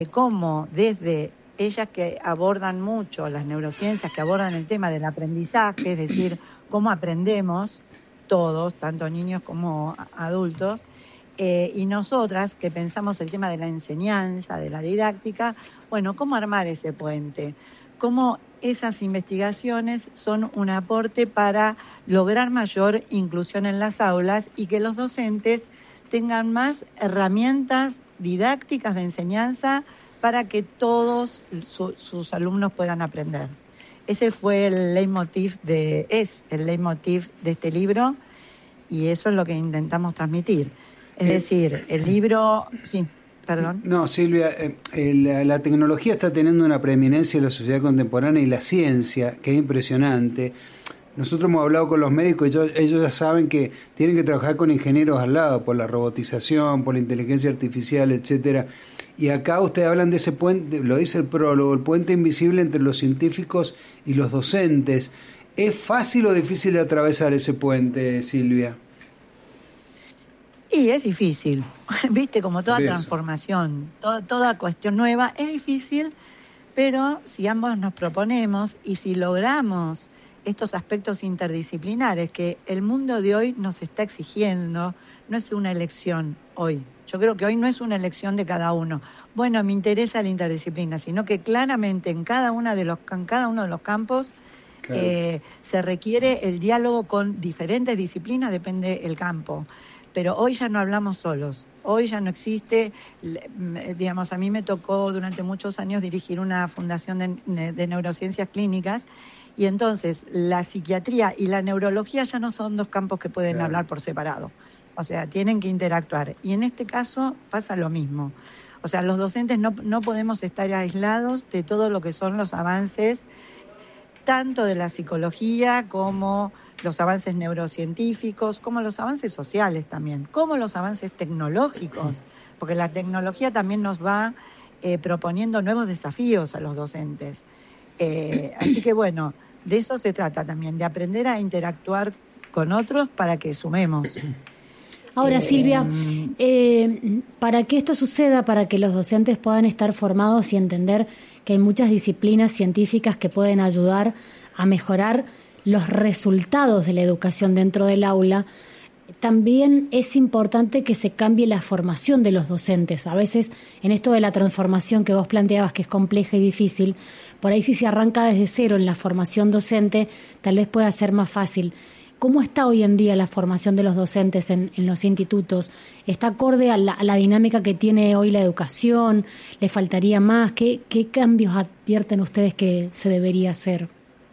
cómo desde ellas que abordan mucho, las neurociencias que abordan el tema del aprendizaje, es decir, cómo aprendemos todos, tanto niños como adultos, y nosotras que pensamos el tema de la enseñanza, de la didáctica, bueno, cómo armar ese puente, cómo esas investigaciones son un aporte para lograr mayor inclusión en las aulas y que los docentes tengan más herramientas didácticas de enseñanza para que todos sus alumnos puedan aprender. Ese fue el leitmotiv es el leitmotiv de este libro y eso es lo que intentamos transmitir. Es decir, el libro... Sí, perdón. No, Silvia, la tecnología está teniendo una preeminencia en la sociedad contemporánea y la ciencia, que es impresionante. Nosotros hemos hablado con los médicos y ellos ya saben que tienen que trabajar con ingenieros al lado por la robotización, por la inteligencia artificial, etcétera. Y acá ustedes hablan de ese puente, lo dice el prólogo, el puente invisible entre los científicos y los docentes. ¿Es fácil o difícil de atravesar ese puente, Silvia? Y es difícil, viste, como toda transformación, toda cuestión nueva, es difícil, pero si ambos nos proponemos y si logramos estos aspectos interdisciplinares que el mundo de hoy nos está exigiendo, no es una elección hoy. Yo creo que hoy no es una elección de cada uno. Bueno, me interesa la interdisciplina, sino que claramente en cada uno de los campos claro. Se requiere el diálogo con diferentes disciplinas, depende del campo. Pero hoy ya no hablamos solos, hoy ya no existe, digamos, a mí me tocó durante muchos años dirigir una fundación de neurociencias clínicas y entonces la psiquiatría y la neurología ya no son dos campos que pueden claro. hablar por separado, o sea, tienen que interactuar y en este caso pasa lo mismo, o sea, los docentes no podemos estar aislados de todo lo que son los avances, tanto de la psicología como los avances neurocientíficos, como los avances sociales también, como los avances tecnológicos, porque la tecnología también nos va proponiendo nuevos desafíos a los docentes. Así que bueno, de eso se trata también, de aprender a interactuar con otros para que sumemos. Ahora, Silvia, para que esto suceda, para que los docentes puedan estar formados y entender que hay muchas disciplinas científicas que pueden ayudar a mejorar los resultados de la educación dentro del aula, también es importante que se cambie la formación de los docentes. A veces, en esto de la transformación que vos planteabas, que es compleja y difícil, por ahí si se arranca desde cero en la formación docente, tal vez pueda ser más fácil. ¿Cómo está hoy en día la formación de los docentes en los institutos? ¿Está acorde a la dinámica que tiene hoy la educación? ¿Le faltaría más? ¿Qué cambios advierten ustedes que se debería hacer?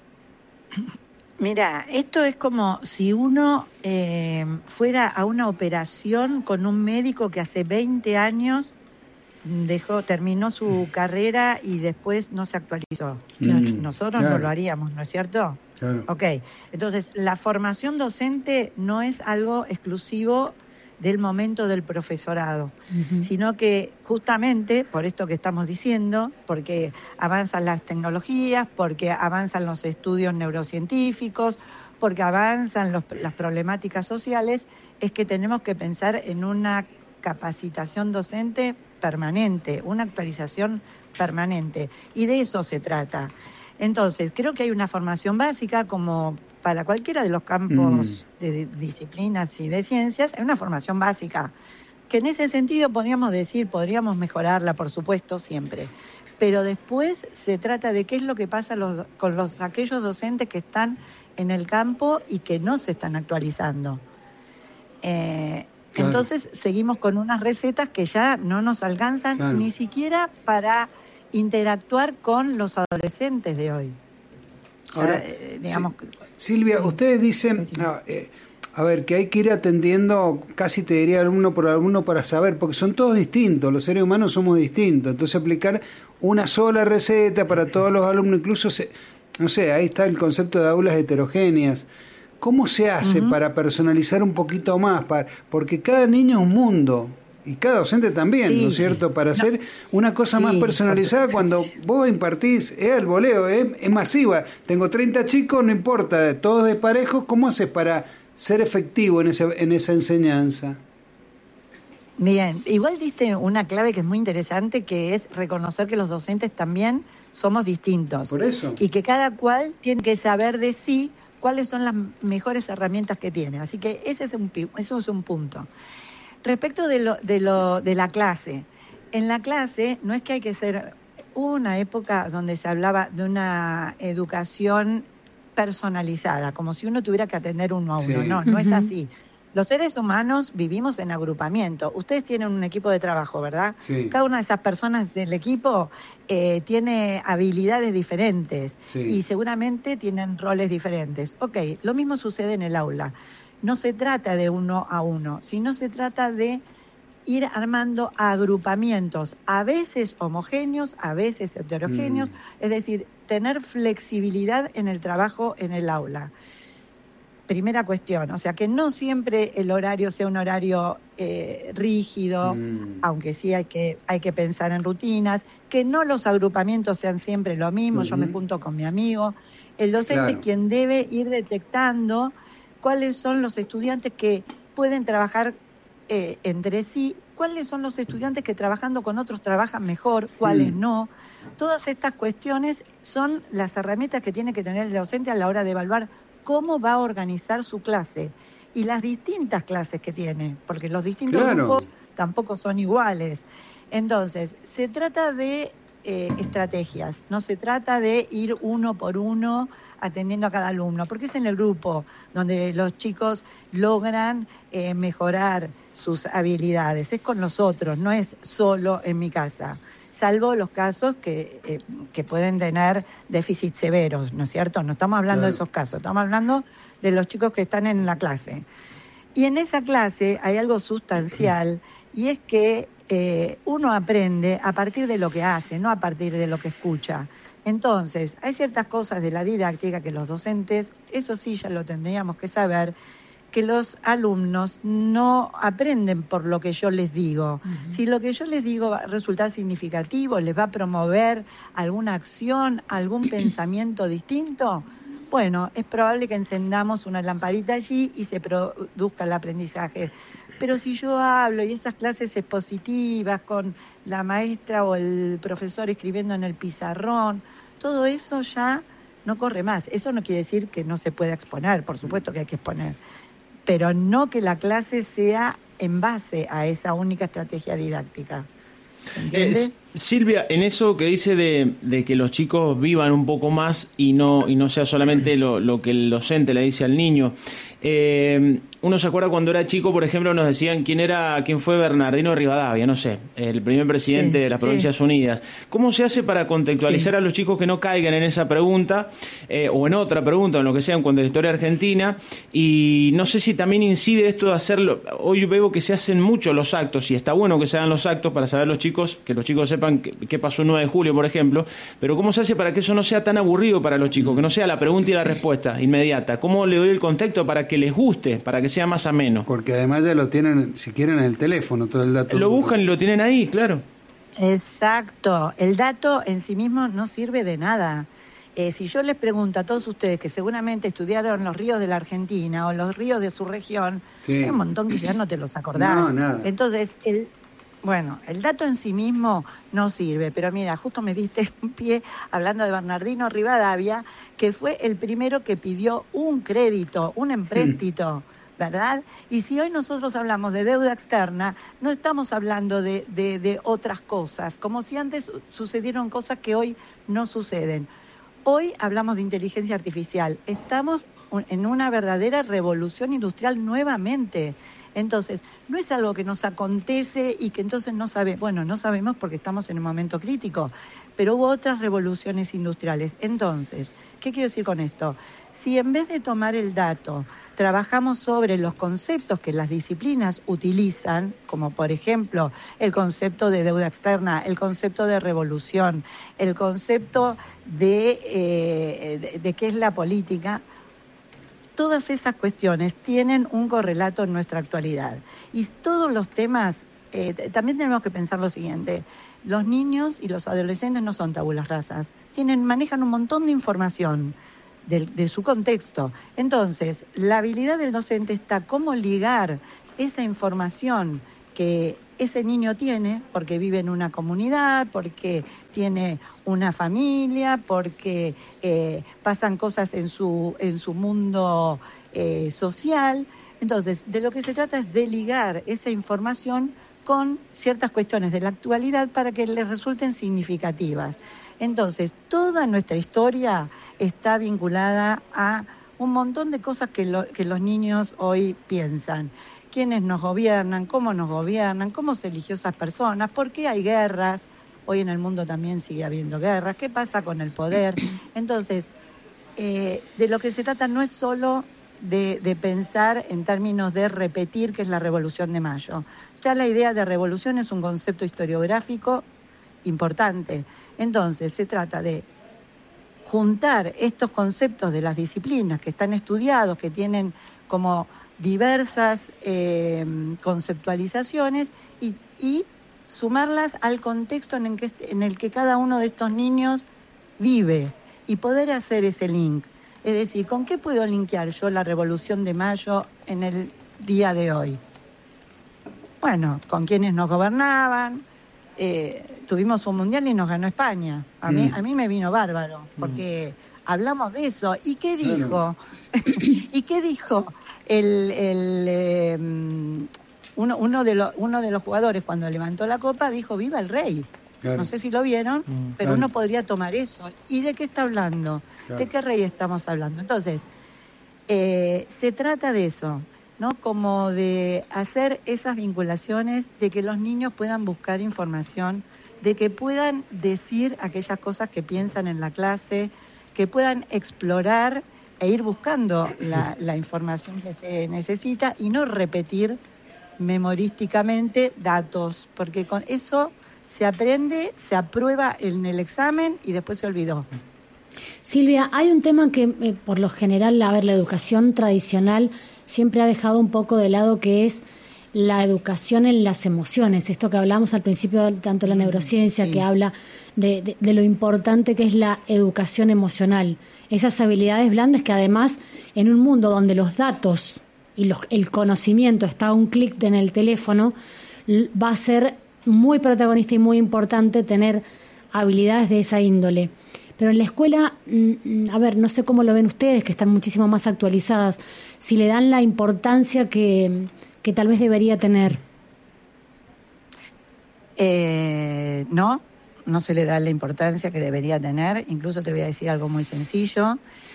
Mira, esto es como si uno fuera a una operación con un médico que hace 20 años terminó su carrera y después no se actualizó. Claro. Nosotros no lo haríamos, ¿no es cierto? Claro. Ok, entonces la formación docente no es algo exclusivo del momento del profesorado, sino que justamente por esto que estamos diciendo, porque avanzan las tecnologías, porque avanzan los estudios neurocientíficos, porque avanzan las problemáticas sociales, es que tenemos que pensar en una capacitación docente permanente, una actualización permanente, y de eso se trata. Entonces, creo que hay una formación básica como para cualquiera de los campos de disciplinas y de ciencias, hay una formación básica, que en ese sentido podríamos mejorarla, por supuesto, siempre. Pero después se trata de qué es lo que pasa con aquellos docentes que están en el campo y que no se están actualizando. Claro. Entonces, seguimos con unas recetas que ya no nos alcanzan claro. ni siquiera para interactuar con los adolescentes de hoy. Ahora, digamos, Silvia, ustedes dicen, a ver, que hay que ir atendiendo, casi te diría alumno por alumno para saber, porque son todos distintos, los seres humanos somos distintos, entonces aplicar una sola receta para todos los alumnos, incluso, no sé, ahí está el concepto de aulas heterogéneas. ¿Cómo se hace para personalizar un poquito más? Porque cada niño es un mundo. Y cada docente también, sí. ¿No es cierto? Para hacer una cosa más personalizada, cuando vos impartís, el voleo, es masiva. Tengo 30 chicos, no importa, todos de parejos, ¿cómo haces para ser efectivo en esa enseñanza? Bien, igual diste una clave que es muy interesante, que es reconocer que los docentes también somos distintos. Por eso. Y que cada cual tiene que saber de sí cuáles son las mejores herramientas que tiene. Así que eso es un punto. Respecto de la clase. En la clase no es que hay que ser... Hubo una época donde se hablaba de una educación personalizada, como si uno tuviera que atender uno a uno. Sí. No es así. Los seres humanos vivimos en agrupamiento. Ustedes tienen un equipo de trabajo, ¿verdad? Sí. Cada una de esas personas del equipo tiene habilidades diferentes y seguramente tienen roles diferentes. Ok, lo mismo sucede en el aula. No se trata de uno a uno, sino se trata de ir armando agrupamientos, a veces homogéneos, a veces heterogéneos, es decir, tener flexibilidad en el trabajo en el aula. Primera cuestión, o sea, que no siempre el horario sea un horario rígido, aunque sí hay que pensar en rutinas, que no los agrupamientos sean siempre lo mismo, yo me junto con mi amigo. El docente es quien debe ir detectando cuáles son los estudiantes que pueden trabajar entre sí, cuáles son los estudiantes que trabajando con otros trabajan mejor, cuáles no. Todas estas cuestiones son las herramientas que tiene que tener el docente a la hora de evaluar cómo va a organizar su clase y las distintas clases que tiene, porque los distintos grupos tampoco son iguales. Entonces, se trata de estrategias, no se trata de ir uno por uno atendiendo a cada alumno, porque es en el grupo donde los chicos logran mejorar sus habilidades, es con los otros, no es solo en mi casa, salvo los casos que pueden tener déficits severos, ¿no es cierto? No estamos hablando de esos casos, estamos hablando de los chicos que están en la clase. Y en esa clase hay algo sustancial, y es que uno aprende a partir de lo que hace, no a partir de lo que escucha. Entonces, hay ciertas cosas de la didáctica que los docentes, eso sí ya lo tendríamos que saber, que los alumnos no aprenden por lo que yo les digo. Si lo que yo les digo va a resultar significativo, les va a promover alguna acción, algún pensamiento distinto, bueno, es probable que encendamos una lamparita allí y se produzca el aprendizaje. Pero si yo hablo y esas clases expositivas con la maestra o el profesor escribiendo en el pizarrón, todo eso ya no corre más. Eso no quiere decir que no se pueda exponer, por supuesto que hay que exponer, pero no que la clase sea en base a esa única estrategia didáctica. ¿Entiendes? Silvia, en eso que dice de que los chicos vivan un poco más y no sea solamente lo que el docente le dice al niño, uno se acuerda cuando era chico, por ejemplo, nos decían quién fue Bernardino Rivadavia, no sé, el primer presidente de las Provincias Unidas. ¿Cómo se hace para contextualizar a los chicos que no caigan en esa pregunta o en otra pregunta, o en lo que sea, en cuanto a la historia argentina? Y no sé si también incide esto de hacerlo. Hoy veo que se hacen mucho los actos y está bueno que se hagan los actos para saber que los chicos sepan qué pasó el 9 de julio, por ejemplo, pero ¿cómo se hace para que eso no sea tan aburrido para los chicos, que no sea la pregunta y la respuesta inmediata? ¿Cómo le doy el contexto para que les guste, para que sea más ameno? Porque además ya lo tienen, si quieren, en el teléfono, todo el dato. Lo buscan y lo tienen ahí, claro. Exacto. El dato en sí mismo no sirve de nada. Si yo les pregunto a todos ustedes que seguramente estudiaron los ríos de la Argentina o los ríos de su región, hay un montón que ya no te los acordás. No, nada. Entonces, el dato en sí mismo no sirve, pero mira, justo me diste un pie hablando de Bernardino Rivadavia, que fue el primero que pidió un crédito, un empréstito, ¿verdad? Y si hoy nosotros hablamos de deuda externa, no estamos hablando de otras cosas, como si antes sucedieron cosas que hoy no suceden. Hoy hablamos de inteligencia artificial, estamos en una verdadera revolución industrial nuevamente. Entonces, no es algo que nos acontece y que entonces no sabemos porque estamos en un momento crítico, pero hubo otras revoluciones industriales. Entonces, ¿qué quiero decir con esto? Si en vez de tomar el dato, trabajamos sobre los conceptos que las disciplinas utilizan, como por ejemplo el concepto de deuda externa, el concepto de revolución, el concepto de qué es la política, todas esas cuestiones tienen un correlato en nuestra actualidad. Y todos los temas, también tenemos que pensar lo siguiente, los niños y los adolescentes no son tabulas rasas, manejan un montón de información de su contexto. Entonces, la habilidad del docente está cómo ligar esa información que ese niño tiene, porque vive en una comunidad, porque tiene una familia, porque pasan cosas en su mundo social. Entonces, de lo que se trata es de ligar esa información con ciertas cuestiones de la actualidad para que les resulten significativas. Entonces, toda nuestra historia está vinculada a un montón de cosas que los niños hoy piensan. ¿Quiénes nos gobiernan? ¿Cómo se eligió esas personas? ¿Por qué hay guerras? Hoy en el mundo también sigue habiendo guerras. ¿Qué pasa con el poder? Entonces, de lo que se trata no es solo de pensar en términos de repetir qué es la Revolución de Mayo. Ya la idea de revolución es un concepto historiográfico importante. Entonces, se trata de juntar estos conceptos de las disciplinas que están estudiados, que tienen como diversas conceptualizaciones y sumarlas al contexto en el que cada uno de estos niños vive y poder hacer ese link. Es decir, ¿con qué puedo linkear yo la Revolución de Mayo en el día de hoy? Bueno, con quienes nos gobernaban, tuvimos un mundial y nos ganó España. A mí me vino bárbaro, porque hablamos de eso. ¿Y qué dijo? Claro. ¿Y qué dijo uno de los jugadores cuando levantó la copa? Dijo, ¡viva el rey! Claro. No sé si lo vieron, pero uno podría tomar eso. ¿Y de qué está hablando? Claro. ¿De qué rey estamos hablando? Entonces, se trata de eso, ¿no? Como de hacer esas vinculaciones, de que los niños puedan buscar información, de que puedan decir aquellas cosas que piensan en la clase, que puedan explorar e ir buscando la información que se necesita y no repetir memorísticamente datos, porque con eso se aprende, se aprueba en el examen y después se olvidó. Silvia, hay un tema que por lo general, la educación tradicional siempre ha dejado un poco de lado, que es la educación en las emociones. Esto que hablamos al principio, tanto la neurociencia, sí, que habla de lo importante que es la educación emocional. Esas habilidades blandas que además, en un mundo donde los datos y el conocimiento está a un clic en el teléfono, va a ser muy protagonista y muy importante tener habilidades de esa índole. Pero en la escuela, a ver, no sé cómo lo ven ustedes, que están muchísimo más actualizadas, si le dan la importancia que tal vez debería tener. No se le da la importancia que debería tener. Incluso te voy a decir algo muy sencillo.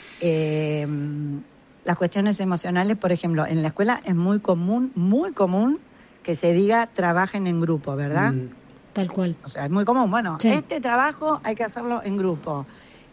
Las cuestiones emocionales, por ejemplo, en la escuela es muy común que se diga trabajen en grupo, ¿verdad? Tal cual. O sea, es muy común. Bueno, sí, este trabajo hay que hacerlo en grupo.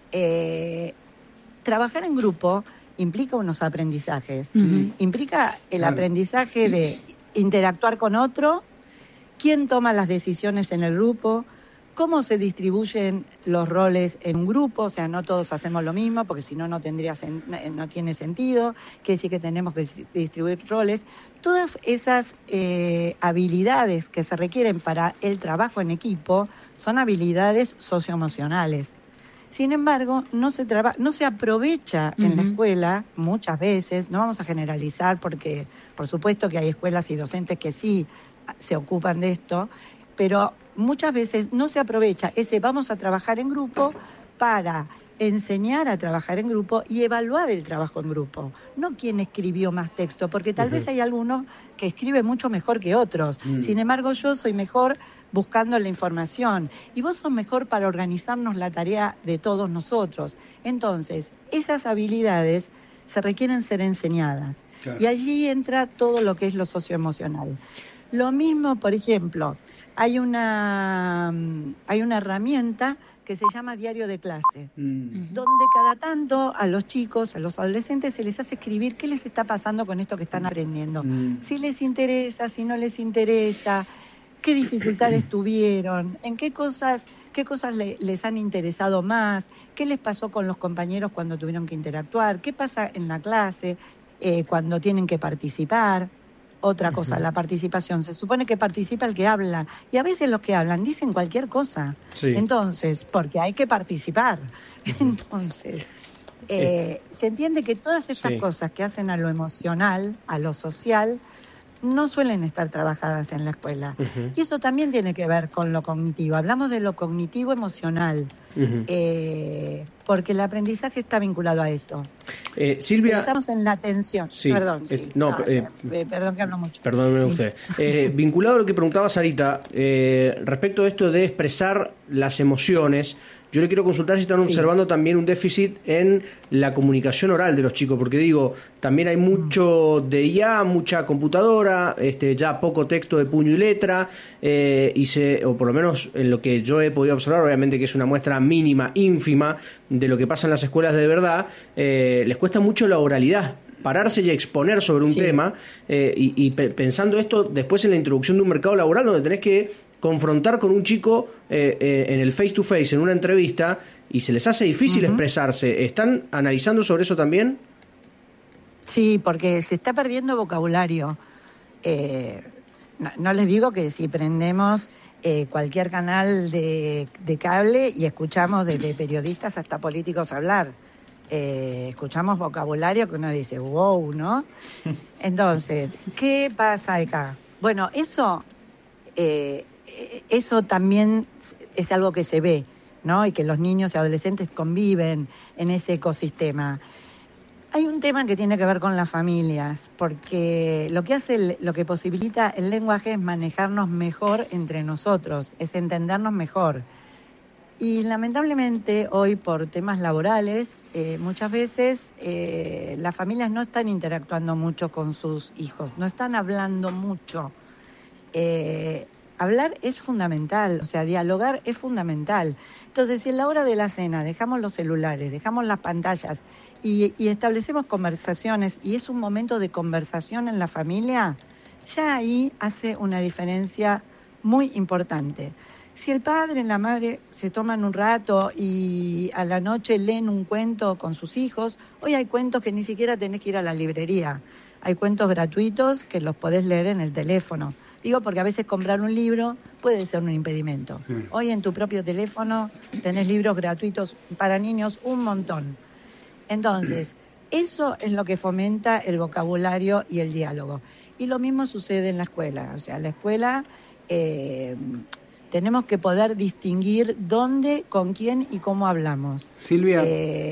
Trabajar en grupo implica unos aprendizajes. Implica el aprendizaje de interactuar con otro, quién toma las decisiones en el grupo, cómo se distribuyen los roles en un grupo. O sea, no todos hacemos lo mismo, porque si no, no tiene sentido. Quiere decir que tenemos que distribuir roles. Todas esas habilidades que se requieren para el trabajo en equipo son habilidades socioemocionales. Sin embargo, no se aprovecha en la escuela muchas veces. No vamos a generalizar, porque por supuesto que hay escuelas y docentes que sí se ocupan de esto, pero muchas veces no se aprovecha vamos a trabajar en grupo para enseñar a trabajar en grupo y evaluar el trabajo en grupo. No quién escribió más texto, porque tal vez hay algunos que escriben mucho mejor que otros. Sin embargo, yo soy mejor buscando la información y vos sos mejor para organizarnos la tarea de todos nosotros. Entonces, esas habilidades se requieren ser enseñadas. Claro. Y allí entra todo lo que es lo socioemocional. Lo mismo, por ejemplo, hay una herramienta que se llama diario de clase, donde cada tanto a los chicos, a los adolescentes, se les hace escribir qué les está pasando con esto que están aprendiendo. Si les interesa, si no les interesa, qué dificultades tuvieron, en qué cosas les han interesado más, qué les pasó con los compañeros cuando tuvieron que interactuar, qué pasa en la clase cuando tienen que participar. Otra cosa, la participación. Se supone que participa el que habla. Y a veces los que hablan dicen cualquier cosa. Sí. Entonces, porque hay que participar. Entonces, se entiende que todas estas cosas que hacen a lo emocional, a lo social, no suelen estar trabajadas en la escuela. Uh-huh. Y eso también tiene que ver con lo cognitivo. Hablamos de lo cognitivo emocional, uh-huh. Porque el aprendizaje está vinculado a eso. Silvia... Pensamos en la atención. Sí. Perdón, sí. Perdón que hablo mucho. Perdóneme usted. Vinculado a lo que preguntaba Sarita, respecto de esto de expresar las emociones, yo le quiero consultar si están observando también un déficit en la comunicación oral de los chicos, porque digo, también hay mucho de IA, mucha computadora, ya poco texto de puño y letra, o por lo menos en lo que yo he podido observar, obviamente que es una muestra mínima, ínfima, de lo que pasa en las escuelas de verdad, les cuesta mucho la oralidad. Pararse y exponer sobre un tema, y pensando esto después en la introducción de un mercado laboral donde tenés que confrontar con un chico en el face to face, en una entrevista, y se les hace difícil expresarse. ¿Están analizando sobre eso también? Sí, porque se está perdiendo vocabulario. No les digo que si prendemos cualquier canal de cable y escuchamos desde periodistas hasta políticos hablar, escuchamos vocabulario que uno dice, wow, ¿no? Entonces, ¿qué pasa acá? Bueno, eso también es algo que se ve, ¿no? Y que los niños y adolescentes conviven en ese ecosistema. Hay un tema que tiene que ver con las familias, porque lo que posibilita el lenguaje es manejarnos mejor entre nosotros, es entendernos mejor. Y lamentablemente hoy por temas laborales, muchas veces las familias no están interactuando mucho con sus hijos, no están hablando mucho. Hablar es fundamental, o sea, dialogar es fundamental. Entonces, si en la hora de la cena dejamos los celulares, dejamos las pantallas y establecemos conversaciones, y es un momento de conversación en la familia, ya ahí hace una diferencia muy importante. Si el padre y la madre se toman un rato y a la noche leen un cuento con sus hijos, hoy hay cuentos que ni siquiera tenés que ir a la librería. Hay cuentos gratuitos que los podés leer en el teléfono. Digo porque a veces comprar un libro puede ser un impedimento. Sí. Hoy en tu propio teléfono tenés libros gratuitos para niños un montón. Entonces, eso es lo que fomenta el vocabulario y el diálogo. Y lo mismo sucede en la escuela. O sea, en la escuela tenemos que poder distinguir dónde, con quién y cómo hablamos. Silvia,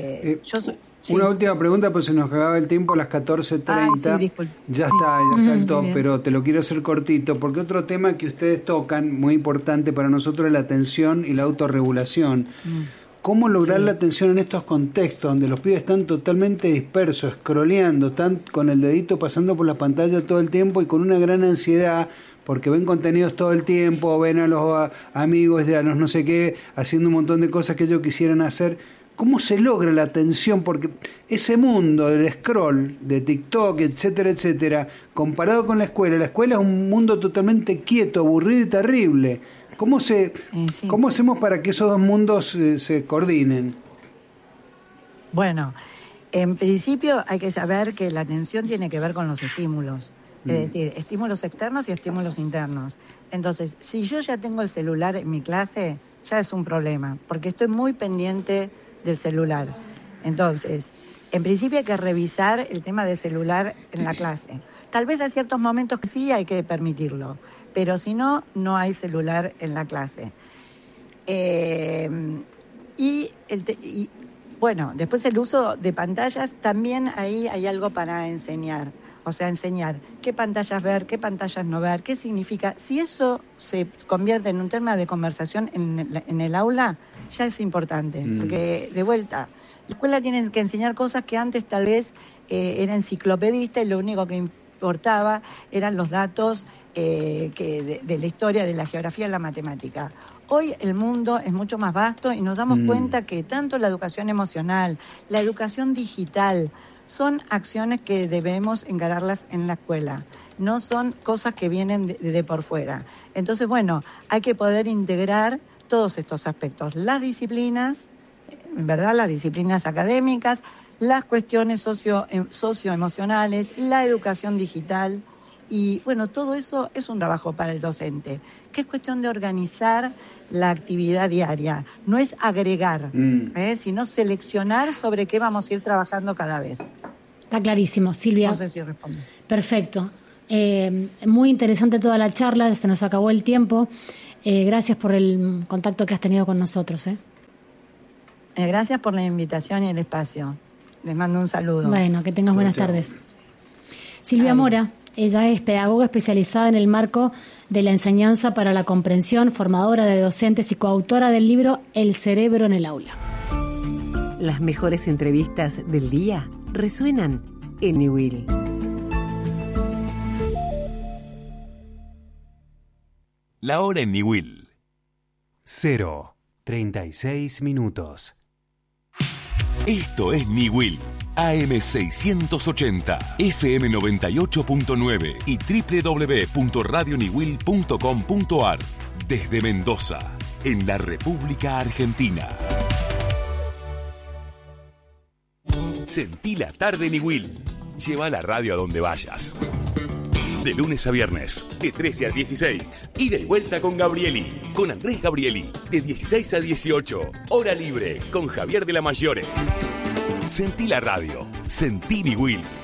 Sí. Una última pregunta, pues se nos acaba el tiempo a las 14:30. Sí, disculpe. Ya está el top, pero te lo quiero hacer cortito, porque otro tema que ustedes tocan, muy importante para nosotros, es la atención y la autorregulación. ¿Cómo lograr la atención en estos contextos donde los pibes están totalmente dispersos, scrolleando, están con el dedito pasando por la pantalla todo el tiempo y con una gran ansiedad, porque ven contenidos todo el tiempo, ven a los amigos, a los no sé qué, haciendo un montón de cosas que ellos quisieran hacer? ¿Cómo se logra la atención? Porque ese mundo del scroll, de TikTok, etcétera, etcétera, comparado con la escuela es un mundo totalmente quieto, aburrido y terrible. ¿Cómo hacemos para que esos dos mundos se coordinen? Bueno, en principio hay que saber que la atención tiene que ver con los estímulos. Es decir, estímulos externos y estímulos internos. Entonces, si yo ya tengo el celular en mi clase, ya es un problema, porque estoy muy pendiente del celular. Entonces, en principio hay que revisar el tema del celular en la clase. Tal vez hay ciertos momentos que sí hay que permitirlo, pero si no, no hay celular en la clase. Bueno, después el uso de pantallas, también ahí hay algo para enseñar. O sea, enseñar qué pantallas ver, qué pantallas no ver, qué significa. Si eso se convierte en un tema de conversación en el aula, ya es importante. Porque, de vuelta, la escuela tiene que enseñar cosas que antes tal vez era enciclopedista y lo único que importaba eran los datos de la historia, de la geografía y la matemática. Hoy el mundo es mucho más vasto y nos damos cuenta que tanto la educación emocional, la educación digital, son acciones que debemos encararlas en la escuela, no son cosas que vienen de por fuera. Entonces, bueno, hay que poder integrar todos estos aspectos, las disciplinas, ¿verdad? Las disciplinas académicas, las cuestiones socioemocionales, la educación digital y, bueno, todo eso es un trabajo para el docente, que es cuestión de organizar la actividad diaria, no es agregar, sino seleccionar sobre qué vamos a ir trabajando cada vez. Está clarísimo, Silvia. No sé si respondo. Perfecto. Muy interesante toda la charla, se nos acabó el tiempo. Gracias por el contacto que has tenido con nosotros. Gracias por la invitación y el espacio. Les mando un saludo. Bueno, que tengas buenas tardes. Silvia Mora, ella es pedagoga especializada en el marco de la enseñanza para la comprensión, formadora de docentes y coautora del libro El cerebro en el aula. Las mejores entrevistas del día resuenan en Niwil. La hora en Niwil. 0:36 minutos. Esto es Niwil, AM680, FM 98.9 y www.radioniwil.com.ar. Desde Mendoza, en la República Argentina. Sentí la tarde Niwil. Lleva la radio a donde vayas. De lunes a viernes, de 13 a 16. Y de vuelta con Gabrieli, con Andrés Gabrieli, de 16 a 18. Hora libre, con Javier de la Mayore. Sentí la radio, sentí Niwil.